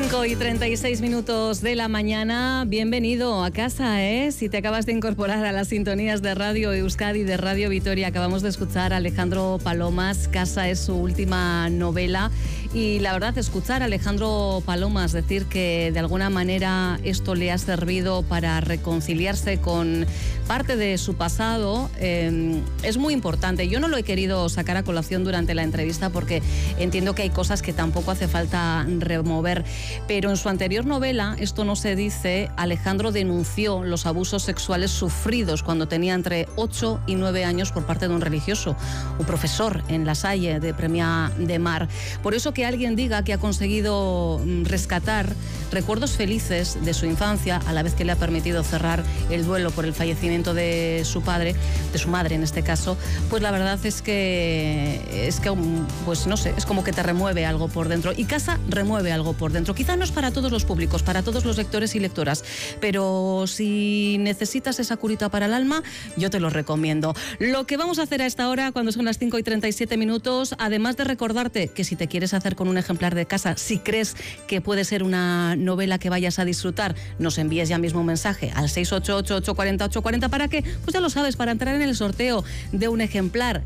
5:36 de la mañana, bienvenido a casa, Si te acabas de incorporar a las sintonías de Radio Euskadi, de Radio Vitoria, acabamos de escuchar a Alejandro Palomas. Casa es su última novela y la verdad, escuchar a Alejandro Palomas decir que de alguna manera esto le ha servido para reconciliarse con parte de su pasado es muy importante. Yo no lo he querido sacar a colación durante la entrevista porque entiendo que hay cosas que tampoco hace falta remover, pero en su anterior novela, Esto no se dice, Alejandro denunció los abusos sexuales sufridos cuando tenía entre 8 y 9 años por parte de un religioso, un profesor en La Salle de Premià de Mar. Por eso que alguien diga que ha conseguido rescatar recuerdos felices de su infancia, a la vez que le ha permitido cerrar el duelo por el fallecimiento de su padre, de su madre en este caso, pues la verdad es que pues no sé, es como que te remueve algo por dentro. Y Casa remueve algo por dentro. Quizá no es para todos los públicos, para todos los lectores y lectoras, pero si necesitas esa curita para el alma, yo te lo recomiendo. Lo que vamos a hacer a esta hora, cuando son las 5:37, además de recordarte que si te quieres hacer con un ejemplar de Casa, si crees que puede ser una novela que vayas a disfrutar, nos envíes ya mismo un mensaje al 688-840-840 para que, pues ya lo sabes, para entrar en el sorteo de un ejemplar.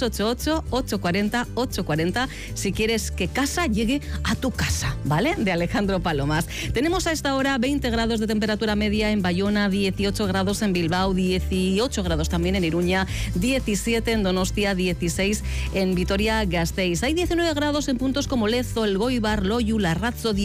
688-840-840 si quieres que Casa llegue a tu casa, ¿vale? De Alejandro Palomas. Tenemos a esta hora 20 grados de temperatura media en Bayona, 18 grados en Bilbao, 18 grados también en Iruña, 17 en Donostia, 16 en Vitoria-Gasteiz. Hay 19 grados en puntos como Lezo, Elgoibar, Loiu, Larrazo,